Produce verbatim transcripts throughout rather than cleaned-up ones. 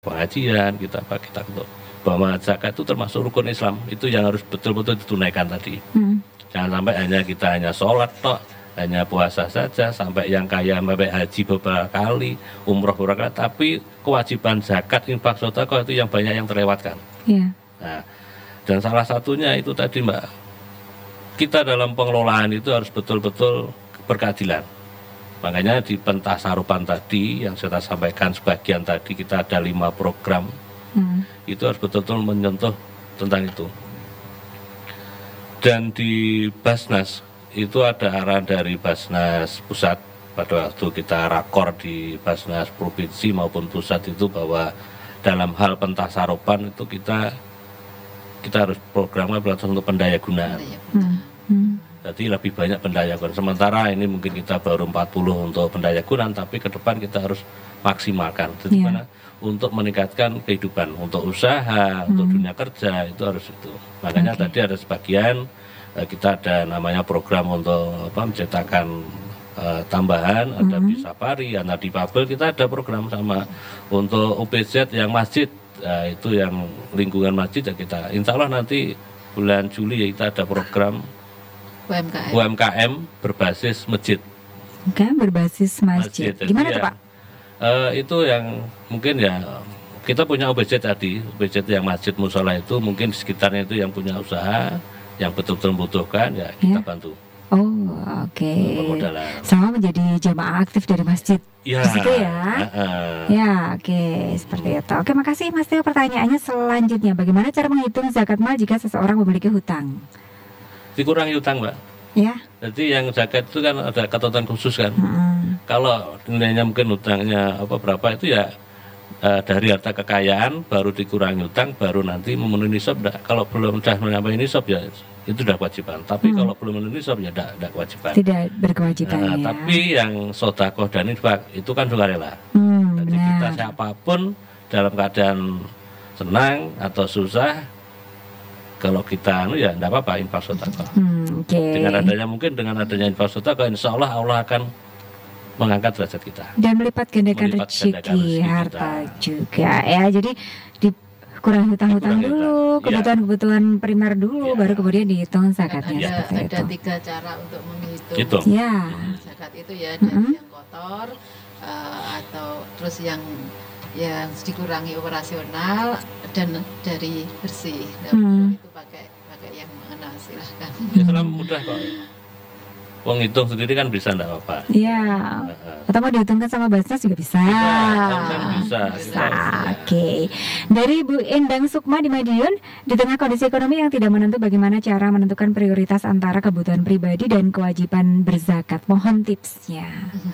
pengajian, kita apa kita untuk bahwa zakat itu termasuk rukun Islam, itu yang harus betul-betul ditunaikan tadi. Hmm. Jangan sampai hanya kita hanya sholat tok, hanya puasa saja, sampai yang kaya sampai haji beberapa kali, umroh beberapa kali, tapi kewajiban zakat, infak, sedekah itu yang banyak yang terlewatkan. Yeah. Nah, dan salah satunya itu tadi Mbak, kita dalam pengelolaan itu harus betul-betul berkeadilan. Makanya di pentasarupan tadi yang saya sampaikan sebagian tadi, kita ada lima program, hmm. itu harus betul-betul menyentuh tentang itu. Dan di Basnas itu ada arahan dari Basnas Pusat pada waktu kita rakor di Basnas Provinsi maupun Pusat itu bahwa dalam hal pentasarupan itu kita kita harus programnya berlangsung untuk pendaya gunaan. Hmm. Hmm. Jadi lebih banyak pendaya gunaan. Sementara ini mungkin kita baru empat puluh untuk pendaya gunaan, tapi ke depan kita harus maksimalkan. Jadi yeah. mana untuk meningkatkan kehidupan, untuk usaha, hmm. untuk dunia kerja itu harus itu. Makanya okay. tadi ada sebagian kita ada namanya program untuk apa menciptakan uh, tambahan, ada hmm. Bisapari, ada difabel, kita ada program sama untuk U P Z yang masjid, uh, itu yang lingkungan masjid ya kita. Insya Allah nanti bulan Juli ya kita ada program U M K M, U M K M berbasis masjid. Oke, okay, berbasis masjid. masjid. Gimana tuh ya, Pak? Uh, itu yang mungkin ya kita punya U B Z tadi, U B Z yang masjid musola itu mungkin sekitarnya itu yang punya usaha, yang betul-betul membutuhkan ya kita yeah. bantu. Oh, oke. Okay. Sama menjadi jamaah aktif dari masjid. Ya. Di situ ya. Uh-uh. Ya, oke, okay. seperti itu. Oke, makasih Mas Teo. Pertanyaannya selanjutnya, bagaimana cara menghitung zakat mal jika seseorang memiliki hutang? Dikurangi hutang, Mbak. Ya. Jadi yang zakat itu kan ada ketentuan khusus kan. Hmm. Kalau nilainya mungkin hutangnya apa berapa itu ya uh, dari harta kekayaan baru dikurangi hutang, baru nanti memenuhi nisab. Kalau belum sudah mencapai nisab ya itu sudah kewajiban. Tapi hmm. kalau belum memenuhi nisab ya tidak kewajiban. Tidak berkewajiban. Nah, ya. Tapi yang sedekah dan infak itu kan sukarela. Hmm, Jadi benar. kita siapapun dalam keadaan senang atau susah, kalau kita anu ya tidak apa-apa infak sedekah. Hmm, okay. Dengan adanya mungkin dengan adanya infak sedekah, insya Allah Allah akan mengangkat derajat kita. Dan melipat gandakan rezeki, harta kita juga ya. Jadi dikurangi hutang-hutang dulu, kebutuhan-kebutuhan primer dulu, ya. Baru kemudian dihitung zakatnya. Ada, ada tiga cara untuk menghitung gitu. Ya. zakat itu ya, dari mm-hmm. yang kotor uh, atau terus yang yang dikurangi operasional dan dari bersih. Nah, hmm. itu pakai pakai yang mana silahkan. Islam mudah kok. Wong hitung sendiri kan bisa enggak apa-apa. Iya. Atau mau dihitungkan sama Basnas juga bisa. Bisa, bisa. bisa. Oke. Okay. Dari Bu Endang Sukma di Madiun, di tengah kondisi ekonomi yang tidak menentu, bagaimana cara menentukan prioritas antara kebutuhan pribadi dan kewajiban berzakat? Mohon tipsnya.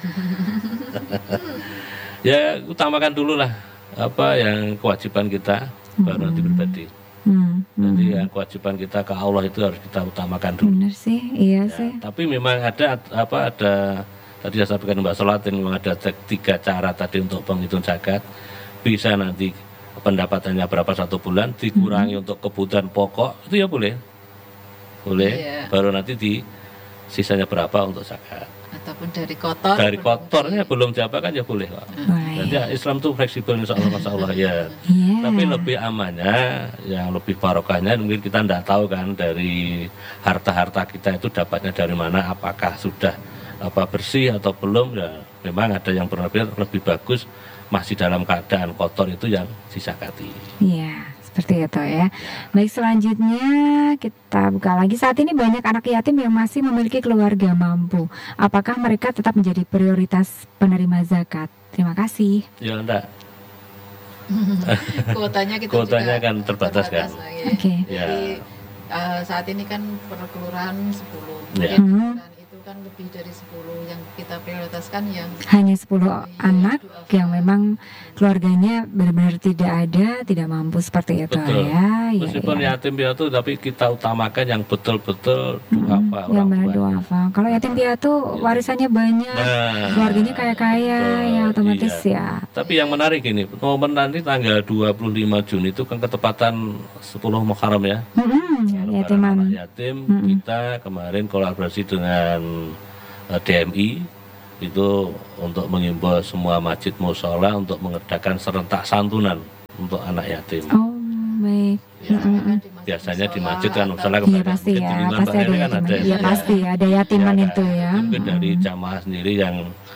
Ya utamakan dulu lah apa yang kewajiban kita, hmm. baru nanti pribadi. Hmm. Jadi hmm. yang kewajiban kita ke Allah itu harus kita utamakan dulu. Benar sih, iya ya, sih. Tapi memang ada apa ada tadi saya sampaikan Mbak Solatin, memang ada tiga cara tadi untuk penghitung zakat. Bisa nanti pendapatannya berapa satu bulan dikurangi hmm. untuk kebutuhan pokok itu ya boleh, boleh. Yeah. Baru nanti di sisanya berapa untuk zakat. Ataupun dari kotor. Dari kotornya di... belum diapakan ya boleh Pak. Jadi ya, Islam tuh fleksibel insya Allah, masya Allah ya. Yeah. Tapi lebih amannya, yang lebih barokahnya mungkin kita tidak tahu kan dari harta-harta kita itu dapatnya dari mana, apakah sudah apa bersih atau belum ya. Memang ada yang benar-benar lebih bagus masih dalam keadaan kotor itu yang disakati. Iya. Yeah. Seperti itu ya. Baik, selanjutnya kita buka lagi. Saat ini banyak anak yatim yang masih memiliki keluarga mampu. Apakah mereka tetap menjadi prioritas penerima zakat? Terima kasih. Ya enggak. Kuotanya kita Kuotanya juga kan terbatas, terbatas kan. Ya. Oke. Okay. Ya. Jadi uh, saat ini kan per kelurahan sepuluh. Ya. Hmm. Itu kan lebih dari sepuluh yang kita prioritaskan yang hanya sepuluh ya, anak yang memang keluarganya benar-benar tidak ada, tidak mampu seperti itu. Betul. Ya. Meskipun ya, ya. yatim piatu tapi kita utamakan yang betul-betul hmm, duafa. Yang benar duafa. Kalau yatim piatu warisannya banyak, nah, keluarganya kaya-kaya, ya otomatis iya. ya. Tapi yang menarik ini, momen nanti tanggal dua puluh lima Juni itu kan ketepatan sepuluh Muharram ya. Hmm, yatiman. Yatim hmm. kita kemarin kolaborasi dengan D M I itu untuk mengimbau semua masjid mushola untuk mengadakan serentak santunan untuk anak yatim. Oh, baik. Ya, Mm-mm. biasanya di masjid kan atau- misalnya Iya kebanyakan pasti mungkin ya, di lingkungan pasti Mbak ada Heri kan yatiman. ada Iya ya. pasti ada yatiman Ya, itu ya. mungkin dari Mm-mm. jamaah sendiri yang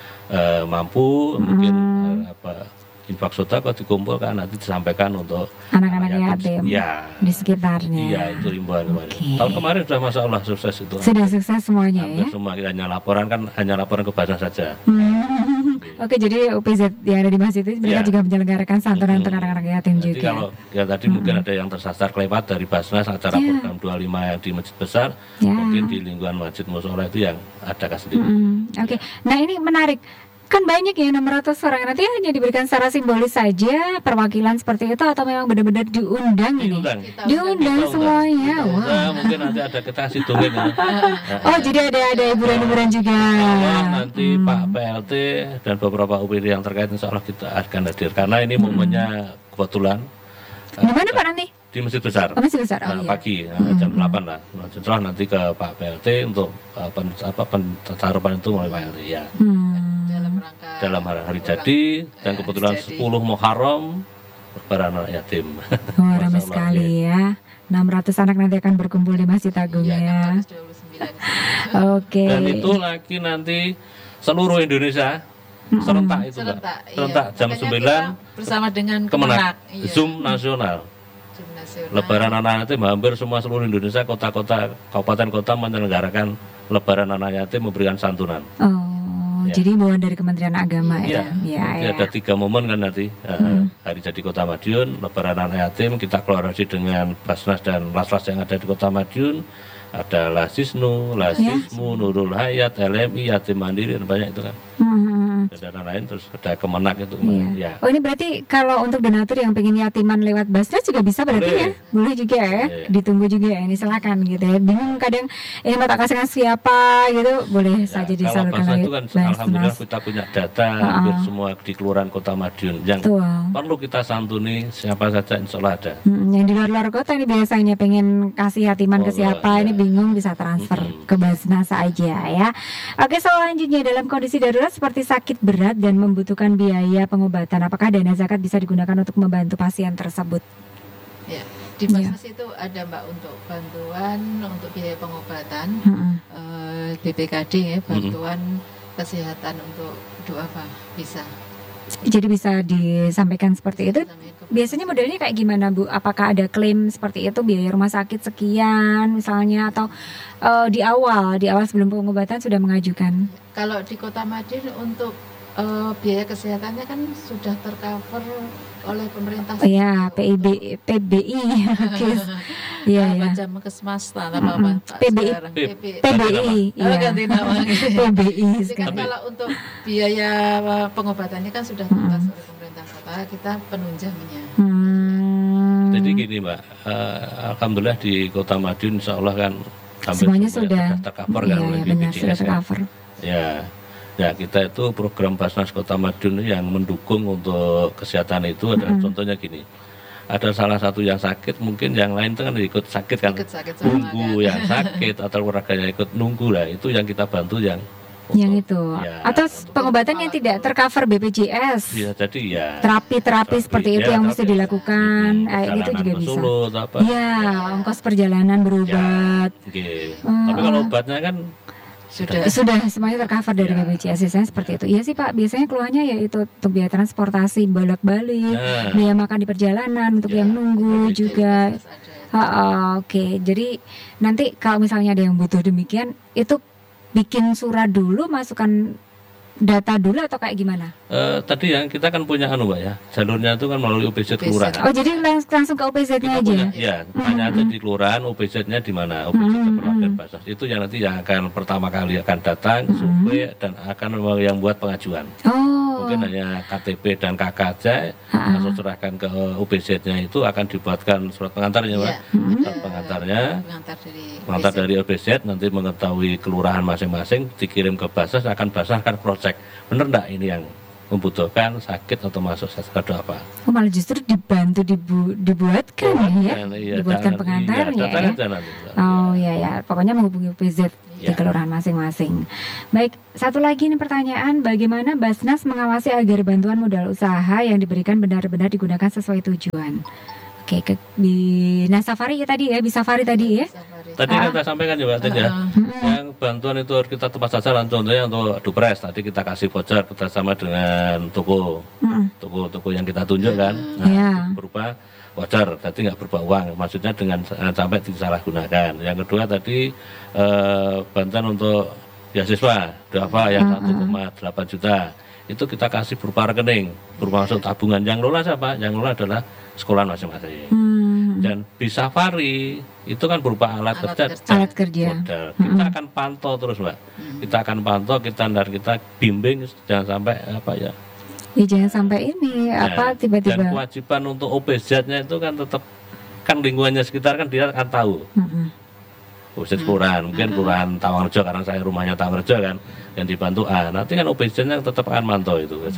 eh, mampu mungkin eh, apa infak sedekah dikumpulkan nanti disampaikan untuk Anak-anak anak yatim Ya, di sekitarnya. iya itu himbauan kemarin. Oke. Tahun kemarin sudah masya Allah sukses itu. Sudah sukses semuanya Hampir ya. semua kita hanya laporan kan hanya laporan ke Basnas saja. Hmm. Oke, jadi U P Z yang ada di masjid itu mereka Ya. juga menyelenggarakan santunan untuk Hmm. anak-anak yatim Jadi juga. kalau ya tadi mungkin ada yang tersasar kelewat dari Basnas acara Ya. program dua puluh lima yang di masjid besar, Ya. mungkin di lingkungan masjid musola itu yang ada kas sendiri. Mm-mm. Oke, nah ini menarik. Kan banyak ya enam ratus orang, nanti hanya diberikan secara simbolis saja perwakilan seperti itu atau memang benar-benar diundang ini? Diundang. Kita Diundang Kita semuanya. undang. Wah. Nah, mungkin nanti ada kita kasih dongeng ya. Oh, jadi ada ada hiburan-hiburan juga. Bahwa nanti Hmm. Pak P L T dan beberapa U P D yang terkait insya Allah kita akan hadir karena ini momennya kebetulan Di mana Pak nanti? di Masjid Besar. Oh, masih besar. Oh Nah, iya. pagi nah, jam delapan lah. Nah, setelah nanti ke Pak P L T untuk uh, pen, apa pencarupan itu mulai Pak L T ya. Hmm. dalam rangka Dalam hari, hari ulang- jadi dan ya, kebetulan jadi. sepuluh Muharram lebaran anak yatim. Wah, ramai Masya Allah, sekali ya. ya. enam ratus anak nanti akan berkumpul di Masjid Agung Ya, ya. enam ratus dua puluh sembilan. Oke. Dan itu lagi nanti seluruh Indonesia serentak itu Mbak. Serentak, iya. Serentak jam Makanya sembilan kita bersama dengan Kemenak Kemenak, iya. Zoom nasional. Zoom nasional. Lebaran anak yatim hampir semua seluruh Indonesia kota-kota kabupaten kota menyelenggarakan lebaran anak yatim memberikan santunan. Oh, Ya. jadi bawaan dari Kementerian Agama Iya, ya. Ya, nanti ya. ada tiga momen kan nanti eh, hari jadi Kota Madiun, lebaran anak yatim kita kolaborasi dengan Basnas dan Laslas yang ada di Kota Madiun, ada Lasisnu, Lasismu, Nurul Hayat, L M I, Yatim Mandiri dan banyak itu kan. Hmm. Dan lain-lain terus ada Kemenak itu Iya. kemarin. Ya. Oh, ini berarti kalau untuk donatur yang pengen yatiman lewat Basnas juga bisa berarti Boleh. ya? Boleh juga ya? Boleh. Ditunggu juga ya, ini silakan gitu ya. Bingung kadang ini mau tak kasihkan siapa gitu, boleh Ya, saja kalau disalurkan Basnas lewat itu kan Basnas. alhamdulillah kita punya data hampir semua di Kelurahan Kota Madiun yang Betul. perlu kita santuni siapa saja insya Allah ada. Hmm, yang di luar-luar kota ini biasanya pengen kasih yatiman ke Oh, siapa, ya. ini bingung bisa transfer Mm-mm. ke Basnas aja ya. Oke, selanjutnya dalam kondisi darurat seperti sakit berat dan membutuhkan biaya pengobatan, apakah dana zakat bisa digunakan untuk membantu pasien tersebut? Ya, di Iya. Basnas itu ada Mbak untuk bantuan untuk biaya pengobatan, Mm-mm. eh, B P K D ya, bantuan kesehatan untuk doa apa bisa. Jadi bisa disampaikan seperti itu. Namanya ke- Biasanya modelnya kayak gimana Bu? Apakah ada klaim seperti itu biaya rumah sakit sekian misalnya atau eh, di awal di awal sebelum pengobatan sudah mengajukan? Kalau di Kota Madiun untuk eh, biaya kesehatannya kan sudah tercover oleh pemerintah. Oh ya, P I B P B I. Oke. Iya ya. Macam Kesmas apa apa Pak P B I. sekarang. P- P B I. P B I. Oh, Iya. ganti nama gitu ya. P B I Jadi kan sekarang. kalau untuk biaya pengobatannya kan sudah tuntas oleh pemerintah kota, kita penunjangnya. Hmm. Jadi gini Mbak, eh, alhamdulillah di Kota Madiun insya Allah kan hampir Semuanya semuanya sudah tercover iya, kan oleh iya, benar B P J sudah S kan. tercover. Ya, ya kita itu program Basnas Kota Madiun yang mendukung untuk kesehatan itu adalah Mm-mm. contohnya gini. Ada salah satu yang sakit, mungkin yang lain itu kan ikut sakit kan, Sakit-sakit sama nunggu kan. yang sakit atau keluarganya ikut nunggu lah, itu yang kita bantu yang Yang untuk- itu. ya, Atau untuk- pengobatan yang tidak tercover B P J S. ya jadi ya Terapi-terapi seperti itu ya, yang mesti terapi. dilakukan. Hmm, Eh, itu perjalanan juga ke bisa. Solo atau apa. Iya, ongkos perjalanan berobat. Oke. Hmm. Tapi kalau obatnya kan Sudah. Sudah semuanya tercover dari Ya. B P J S. Biasanya seperti itu. Iya sih Pak, biasanya keluhannya ya itu untuk biaya transportasi bolak-balik, nah, biaya makan di perjalanan untuk Ya, yang nunggu B P J S juga. Terus ada. Ha, ha, Oke, jadi nanti kalau misalnya ada yang butuh demikian, itu bikin surat dulu, masukkan data dulu atau kayak gimana? eh, tadi yang kita kan punya anu Mbak ya, jalurnya itu kan melalui U P Z U P Z. kelurahan. Oh, jadi langs- langsung ke U P Z-nya Kita aja? punya, ya, tanya aja Mhm. di kelurahan U P Z-nya di mana, U P Z Mhm, Perwakilan mhm. Basnas. Itu yang nanti yang akan pertama kali akan datang, Mhm. survei dan akan yang buat pengajuan. Oh, Mungkin hanya K T P dan K K aja, Ha-ha. langsung serahkan ke U P Z-nya itu akan dibuatkan surat pengantarnya Mbak. Iya. Mhm. Surat pengantarnya, Pengantar dari pengantar U P Z. dari U P Z nanti mengetahui kelurahan masing-masing, dikirim ke Basnas, akan Basnas akan cross check bener enggak ini yang membutuhkan sakit atau masuk sastra apa. Oh, malah justru dibantu dibu dibuatkan Oh, ya, kan, iya, dibuatkan dan- pengantarnya iya, datang ya. aja nanti. Oh ya ya, pokoknya menghubungi U P Z di Ya. kelurahan masing-masing. Baik, satu lagi nih pertanyaan, bagaimana Basnas mengawasi agar bantuan modal usaha yang diberikan benar-benar digunakan sesuai tujuan? Oke, ke, di Nasafari ya tadi ya, Bisafari tadi ya. Safari. Tadi kan saya sampaikan juga tadi ya, Mm-mm. yang bantuan itu harus kita tepat sasaran. Contohnya untuk Dupres tadi kita kasih voucher kerjasama dengan toko, Mm-mm. toko-toko yang kita tunjukkan. Nah, Ya. itu berupa voucher, tadi nggak berupa uang. Maksudnya dengan eh, sampai disalahgunakan. Yang kedua tadi eh, bantuan untuk beasiswa, berapa yang satu koma delapan juta itu kita kasih berupa rekening, berupa masuk tabungan. Yang lola siapa? Yang lola adalah sekolah masing-masing. Hmm, Dan Bisafari itu kan berupa alat, Alat kerja, kerja. alat kerja. modal. Kita akan pantau terus, Mbak. Kita akan pantau, kita dan kita bimbing jangan sampai apa ya. Ya jangan sampai ini apa Dan tiba-tiba. kewajiban untuk O P Z-nya itu kan tetap kan lingkungannya sekitar kan dia akan tahu. Mm-mm. O P Z kelurahan, mungkin kelurahan Tawanrejo karena saya rumahnya Tawanrejo kan yang dibantu A. Nanti kan O P Z-nya tetap akan mantau itu. Nah,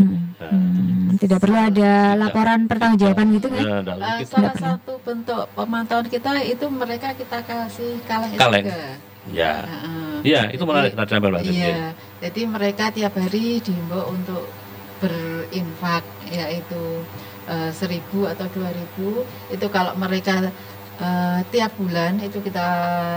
Hmm, tidak perlu ada laporan pertanggungjawaban gitu kan? ya, enggak, Eh, kita- salah satu bentuk pemantauan kita itu mereka kita kasih kaleng, Kaleng. juga. ya. Heeh. Iya, itu Jadi, menarik tadi sampai Mbak Titi. Iya, jadi mereka tiap hari dihimbau untuk berinfak, yaitu eh, seribu atau dua ribu. Itu kalau mereka eh, tiap bulan itu kita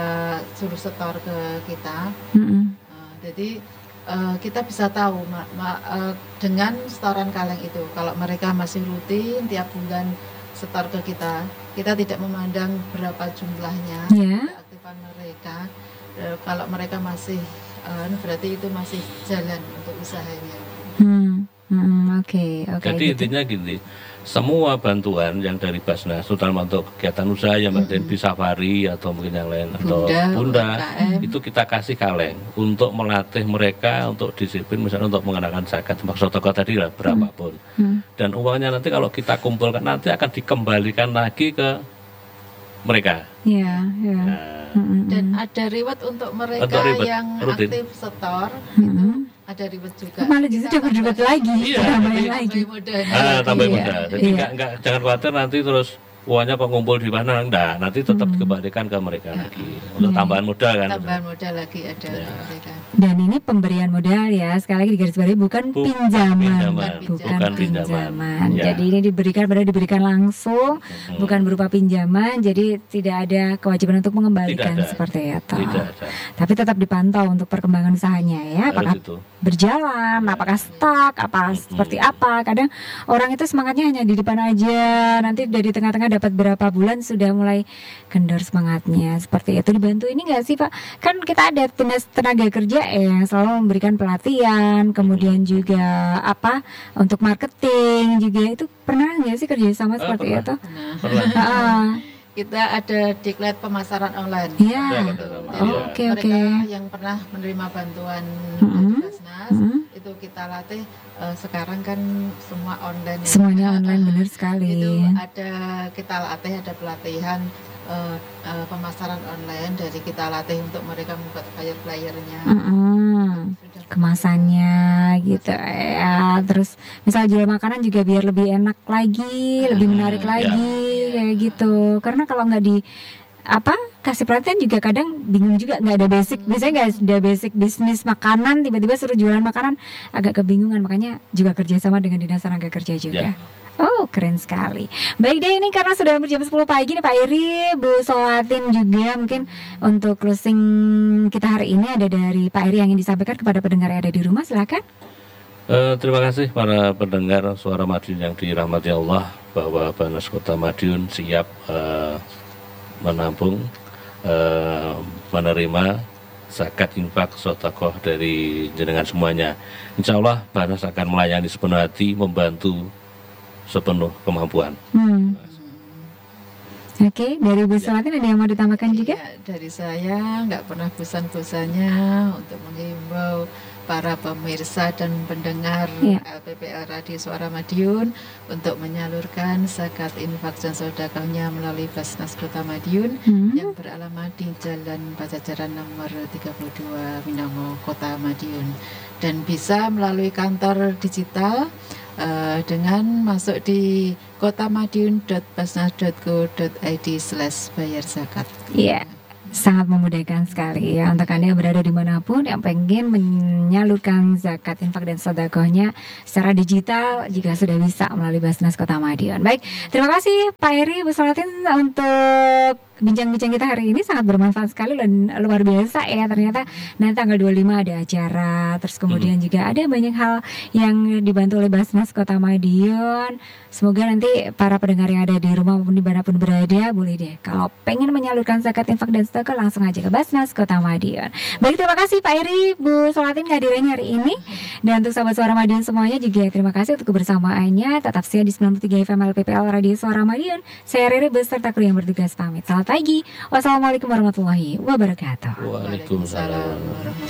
suruh setor ke kita. Mm-mm. Eh, jadi eh, kita bisa tahu ma- ma- eh, dengan setoran kaleng itu. Kalau mereka masih rutin tiap bulan setor ke kita, kita tidak memandang berapa jumlahnya Ya. keaktifan mereka. Eh, kalau mereka masih eh, berarti itu masih jalan untuk usahanya. Hmm, hmm, oke, oke. Jadi gitu. intinya gini, semua bantuan yang dari Basnas, terutama untuk kegiatan usaha yang Mbak Den Bisafari atau mungkin yang lain atau Bunda, Bunda, U M K M. itu kita kasih kaleng untuk melatih mereka untuk disiplin, misalnya untuk mengenakan zakat, maksud toko tadi lah berapapun. Hmm. Dan uangnya nanti kalau kita kumpulkan nanti akan dikembalikan lagi ke mereka. Ya, ya. Nah, Mm-mm. Dan ada reward untuk mereka Untuk reward, yang rutin. aktif setor, Mm-mm. ada reward juga. Malah justru dapat reward lagi, Iya, tambahin jadi- lagi. Tambah modalnya ah, lagi. tambah Iya, mudah. Jadi iya. nggak nggak jangan khawatir nanti terus uangnya kok ngumpul di mana, enggak. Nanti tetap dikembalikan ke mereka lagi untuk Iya. tambahan modal kan. Tambahan modal lagi ada Ya. untuk mereka. Dan ini pemberian modal ya, sekali lagi digarisbawahi bukan Bu- pinjaman, pinjaman, bukan bukan pinjaman. pinjaman. Ya. Jadi ini diberikan pada diberikan langsung, Hmm. bukan berupa pinjaman. Jadi tidak ada kewajiban untuk mengembalikan Tidak ada. seperti itu. Tidak ada. Tapi tetap dipantau untuk perkembangan usahanya ya, apakah Harus itu. berjalan, apakah stuck, apa seperti apa. Kadang orang itu semangatnya hanya di depan aja, nanti dari tengah-tengah dapat berapa bulan sudah mulai kendor semangatnya. Seperti itu. Dibantu ini nggak sih Pak? Kan kita ada dinas tenaga kerja yang selalu memberikan pelatihan, kemudian juga apa untuk marketing juga. Itu pernah nggak sih kerjasama Ah, seperti pernah. itu? Nah, Pernah. Ah, kita ada diklat pemasaran online. Iya. Ya, Gitu. betul. Jadi Iya. Oke, mereka oke. yang pernah menerima bantuan Mm-mm. dari Basnas Mm-mm. itu kita latih. Eh, sekarang kan semua online. ya. Semuanya Ah, online ah. benar sekali. Itu ada kita latih ada pelatihan eh, eh, pemasaran online dari kita latih untuk mereka membuat flyer-flyernya. Mm-mm. Sudah. Kemasannya gitu ya, terus misal jual makanan juga biar lebih enak lagi, lebih menarik ya. lagi kayak gitu. Karena kalau nggak di apa kasih pelatihan juga kadang bingung juga, nggak ada basic, biasanya nggak ada basic bisnis makanan, tiba-tiba suruh jualan makanan agak kebingungan. Makanya juga kerjasama dengan dinas tenaga kerja juga. Ya. Oh, keren sekali. Baik deh, ini karena sudah hampir jam sepuluh pagi nih Pak Iri, Bu Solatin juga mungkin untuk closing kita hari ini ada dari Pak Iri yang ingin disampaikan kepada pendengar yang ada di rumah, silakan. Eh, terima kasih para pendengar Suara Madiun yang dirahmati Allah, bahwa Basnas Kota Madiun siap eh, menampung, eh, menerima zakat, infak, sedekah dari jenengan semuanya. Insya Allah Basnas akan melayani sepenuh hati, membantu sepenuh kemampuan. Hmm. Oke, dari Bu Solatin ada yang mau ditambahkan juga? Ya, dari saya nggak pernah bosan-bosannya untuk menghimbau para pemirsa dan pendengar Ya. L P P L Radio Suara Madiun untuk menyalurkan zakat infak dan sedekahnya melalui Basnas Kota Madiun Hmm. yang beralamat di Jalan Pajajaran nomor tiga puluh dua Minango, Kota Madiun, dan bisa melalui kantor digital uh, dengan masuk di kotamadiun dot basnas dot go dot i d slash bayar zakat. Iya. Sangat memudahkan sekali ya untuk Anda yang berada dimanapun yang pengen menyalurkan zakat infak dan sedekahnya secara digital jika sudah bisa melalui Basnas Kota Madiun. Baik, terima kasih Pak Heri Bu Solatin untuk bincang-bincang kita hari ini, sangat bermanfaat sekali dan luar biasa ya. Ternyata nanti tanggal dua puluh lima ada acara, terus kemudian juga ada banyak hal yang dibantu oleh Basnas Kota Madiun. Semoga nanti para pendengar yang ada di rumah maupun dimanapun berada, boleh deh kalau pengen menyalurkan zakat infak dan sedekah langsung aja ke Basnas Kota Madiun. Baik, terima kasih Pak Heri Bu Solatin kehadirannya hari ini. Dan untuk sahabat Suara Madiun semuanya juga terima kasih untuk kebersamaannya. Tetap setia di sembilan puluh tiga F M L P P L Radio Suara Madiun. Saya Riri beserta kru yang bertugas pamit. Selamat pagi. Wassalamualaikum warahmatullahi wabarakatuh. Waalaikumsalam.